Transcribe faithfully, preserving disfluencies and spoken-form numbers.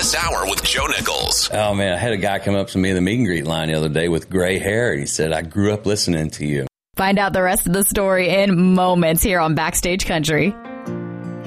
this hour with Joe Nichols. Oh, man, I had a guy come up to me in the meet and greet line the other day with gray hair, and he said, I grew up listening to you. Find out the rest of the story in moments here on Backstage Country.